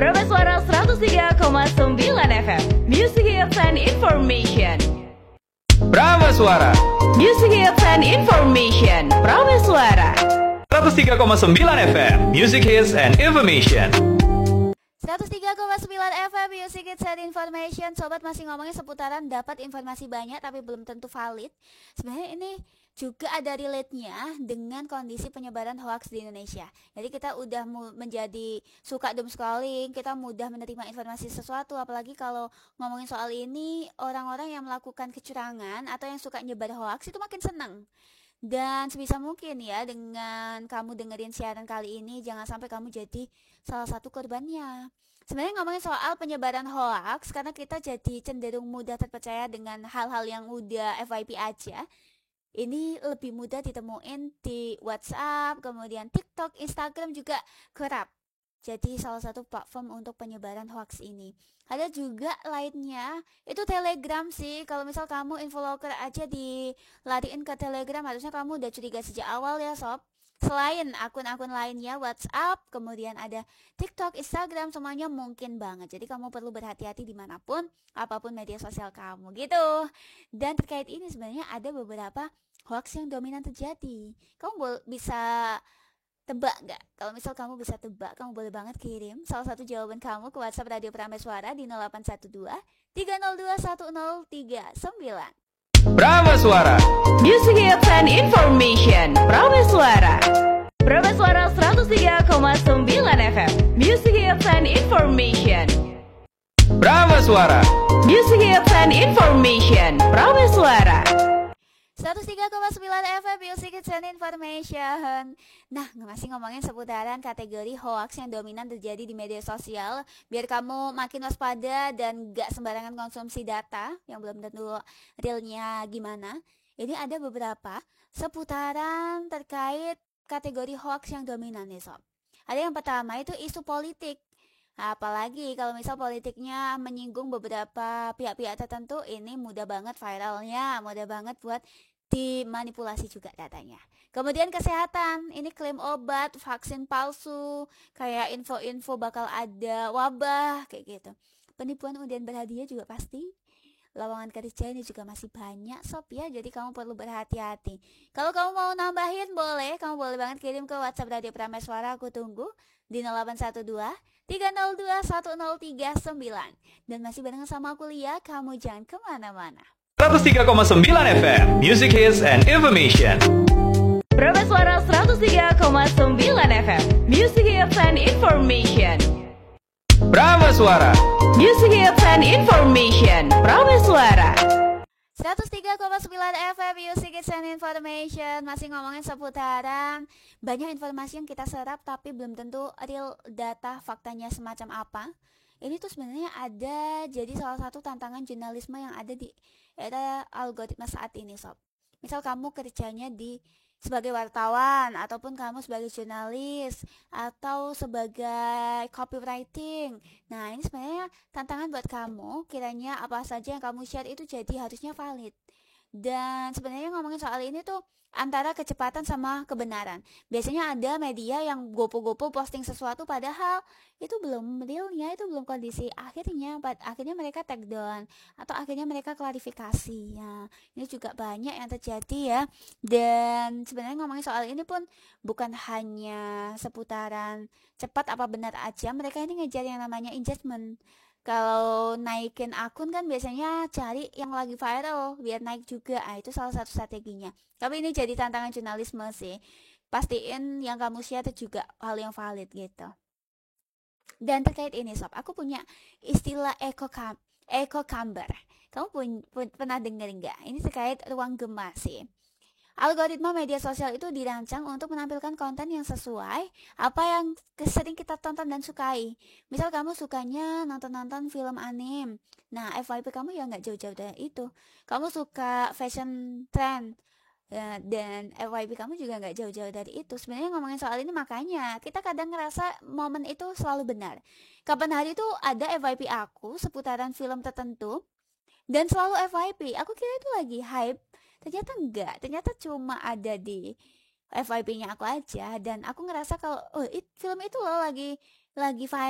Prabes Suara 103,9 FM. Music Hits and Information. Prabes Suara Music Hits and Information. Prabes Suara 103,9 FM. Music Hits and Information. 103,9 FM Music Hits and Information. Sobat masih ngomongin seputaran dapat informasi banyak tapi belum tentu valid. Sebenarnya ini juga ada relate-nya dengan kondisi penyebaran hoax di Indonesia. Jadi kita udah menjadi suka doom scrolling, kita mudah menerima informasi sesuatu. Apalagi kalau ngomongin soal ini, orang-orang yang melakukan kecurangan atau yang suka nyebar hoax itu makin senang. Dan sebisa mungkin ya, dengan kamu dengerin siaran kali ini, jangan sampai kamu jadi salah satu korbannya. Sebenarnya ngomongin soal penyebaran hoax, karena kita jadi cenderung mudah terpercaya dengan hal-hal yang udah FYP aja. Ini lebih mudah ditemuin di WhatsApp, kemudian TikTok, Instagram juga kerap jadi salah satu platform untuk penyebaran hoax ini. Ada juga lainnya, itu Telegram sih. Kalau misal kamu infoloker aja dilariin ke Telegram, harusnya kamu udah curiga sejak awal ya sob. Selain akun-akun lainnya, WhatsApp, kemudian ada TikTok, Instagram, semuanya mungkin banget. Jadi kamu perlu berhati-hati dimanapun, apapun media sosial kamu gitu. Dan terkait ini sebenarnya ada beberapa hoax yang dominan terjadi. Kamu bisa tebak nggak? Kalau misal kamu bisa tebak, kamu boleh banget kirim salah satu jawaban kamu ke WhatsApp Radio Prabes Suara di 0812 302 1039. Prabes Suara Music Hits and Information. Prabes Suara 103,9 FM. Music Hits and Information. Prabes Suara Music Hits and Information. Prabes Suara 103,9 FM Music Hits and Information. Nah, masih ngomongin seputaran kategori hoax yang dominan terjadi di media sosial. Biar kamu makin waspada dan gak sembarangan konsumsi data yang belum tentu realnya gimana. Ini ada beberapa seputaran terkait kategori hoax yang dominan nih sob. Ada yang pertama itu isu politik. Apalagi kalau misal politiknya menyinggung beberapa pihak-pihak tertentu, ini mudah banget viralnya, mudah banget buat dimanipulasi juga datanya. Kemudian kesehatan, ini klaim obat, vaksin palsu, kayak info-info bakal ada wabah kayak gitu. Penipuan undian berhadiah juga pasti. Lowongan kerja ini juga masih banyak sob ya, jadi kamu perlu berhati-hati. Kalau kamu mau nambahin boleh, kamu boleh banget kirim ke WhatsApp Radio Prabes Suara, aku tunggu di 0812 302 1039. Dan masih bareng sama aku Lia, kamu jangan kemana-mana. 103,9 FM. Music Hits and Information. Prabes Suara 103,9 FM. Music Hits and Information. Prabes Suara Music Hits and Information. Prabes Suara 103,9 FM Music Hits and Information. Masih ngomongin seputaran banyak informasi yang kita serap tapi belum tentu real data faktanya semacam apa. Ini tuh sebenarnya ada jadi salah satu tantangan jurnalisme yang ada di era algoritma saat ini sob. Misal kamu kerjanya sebagai wartawan, ataupun kamu sebagai jurnalis, atau sebagai copywriting. Nah, ini sebenarnya tantangan buat kamu. Kiranya apa saja yang kamu share itu jadi harusnya valid. Dan sebenarnya ngomongin soal ini tuh antara kecepatan sama kebenaran. Biasanya ada media yang gopo-gopo posting sesuatu padahal itu belum realnya, itu belum kondisi akhirnya mereka take down atau akhirnya mereka klarifikasi ya. Ini juga banyak yang terjadi ya. Dan sebenarnya ngomongin soal ini pun bukan hanya seputaran cepat apa benar aja, mereka ini ngejar yang namanya engagement. Kalau naikin akun kan biasanya cari yang lagi viral biar naik juga. Itu salah satu strateginya. Tapi ini jadi tantangan jurnalisme sih. Pastiin yang kamu share juga hal yang valid gitu. Dan terkait ini sob, aku punya istilah echo chamber. Kamu pernah denger nggak? Ini terkait ruang gema sih. Algoritma media sosial itu dirancang untuk menampilkan konten yang sesuai apa yang sering kita tonton dan sukai. Misal kamu sukanya nonton film anime, nah FYP kamu ya nggak jauh-jauh dari itu. Kamu suka fashion trend, ya, dan FYP kamu juga nggak jauh-jauh dari itu. Sebenarnya ngomongin soal ini makanya kita kadang ngerasa momen itu selalu benar. Kapan hari itu ada FYP aku seputaran film tertentu dan selalu FYP. Aku kira itu lagi hype. Ternyata enggak, ternyata cuma ada di FYP-nya aku aja. Dan aku ngerasa kalau film itu loh lagi viral.